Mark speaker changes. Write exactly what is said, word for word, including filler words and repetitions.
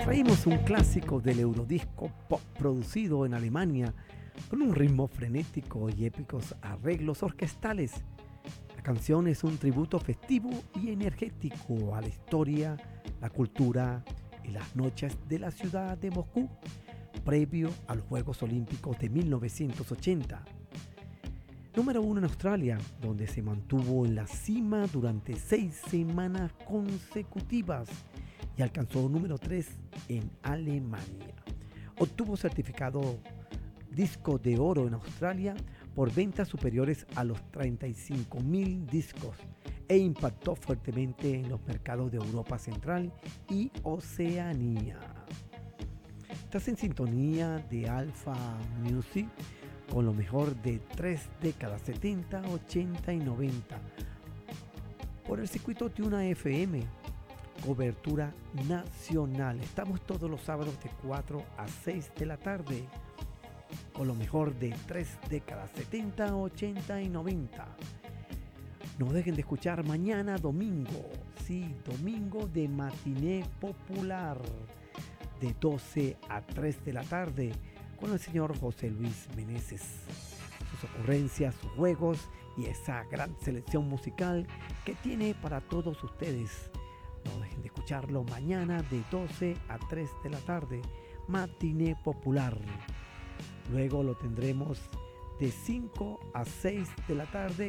Speaker 1: traímos un clásico del eurodisco pop producido en Alemania con un ritmo frenético y épicos arreglos orquestales. La canción es un tributo festivo y energético a la historia, la cultura y las noches de la ciudad de Moscú, previo a los Juegos Olímpicos de mil novecientos ochenta. Número uno en Australia, donde se mantuvo en la cima durante seis semanas consecutivas y alcanzó número tres en Alemania. Obtuvo certificado disco de oro en Australia por ventas superiores a los treinta y cinco mil discos e impactó fuertemente en los mercados de Europa Central y Oceanía. Estás en sintonía de Alpha Music con lo mejor de tres décadas, setenta, ochenta y noventa, por el circuito de una F M, cobertura nacional. Estamos todos los sábados de cuatro a seis de la tarde, con lo mejor de tres décadas, setenta, ochenta y noventa. No dejen de escuchar mañana domingo, sí, domingo de matiné popular, de doce a tres de la tarde, con el señor José Luis Meneses. Sus ocurrencias, sus juegos y esa gran selección musical que tiene para todos ustedes. No dejen de escucharlo mañana de doce a tres de la tarde, matiné popular. Luego lo tendremos de cinco a seis de la tarde